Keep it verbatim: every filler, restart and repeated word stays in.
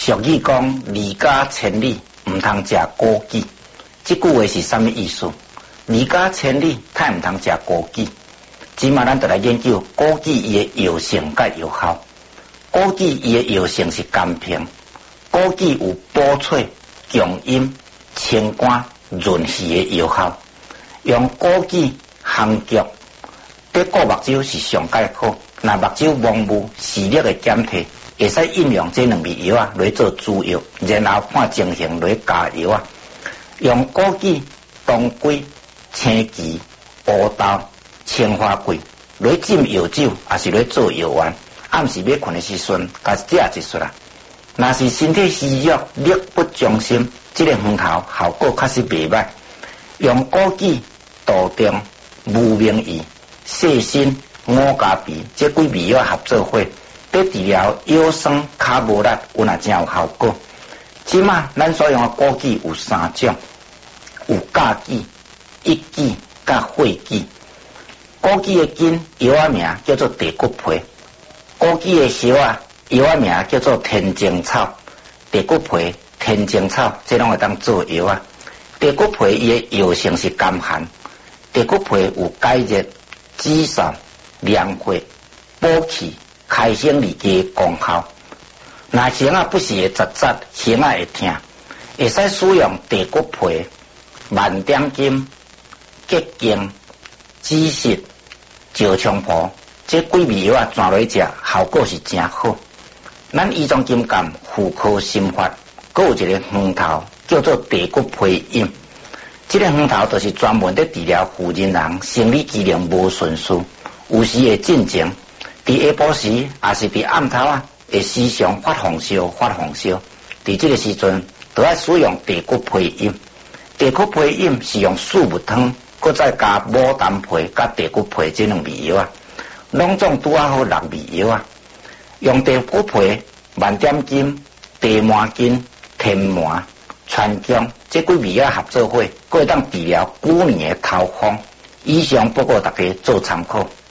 俗语讲离家千里，唔通食枸杞。这句话是什么意思？离家千里，太唔通食枸杞。今嘛，咱就来研究枸杞伊的药性甲药效。枸杞伊的药性是甘平，枸杞有补喙、强阴、清肝、润肺的药效。用枸杞烘菊，对顾目睭是上介好。若目睭蒙雾、视力的减退，会使应用这两味药啊来做主药，然后看情形来加药啊。用枸杞、当归、青桔、乌豆、青花桂来浸药酒，也是来做药丸。暗时要困的时阵，甲食一撮啦。若是身体虚弱、力不从心，这个方头效果确实袂歹。用枸杞、杜仲、无名医、细辛、五加皮这几味药合作伙，对治疗腰酸、脚无力有若真有效果。即马咱所用的枸杞有三种，有假杞、一杞、甲血杞。枸杞的根药仔名叫做地骨皮，枸杞的叶啊药仔名叫做天竺草，地骨皮、天竺草这拢会当做药啊。地骨皮伊的药性是甘寒，地骨皮有解热、止疝、凉血、补气、开生利气的功效。若形啊不时会扎扎，形啊会痛，会使使用地骨皮、万点金、桔梗、枳实、石菖蒲这几味药啊，转来食效果是真好。咱医中金鑑妇科心法，佮有一个方头叫做地骨皮饮。这个方头就是专门在治疗妇人人生理机能无顺序，有时会进前，伫下晡时也是伫暗头啊，会时常发红烧发红烧。伫这个时阵，都要使用地骨皮饮。地骨皮饮是用四物汤，佮再加牡丹皮甲地骨皮这两味药啊，拢总拄啊好六味药啊。用地骨皮、万点金、地麻筋、天麻、川芎这几味药合作伙，佮会当治疗久年的头风。以上报告大家做参考。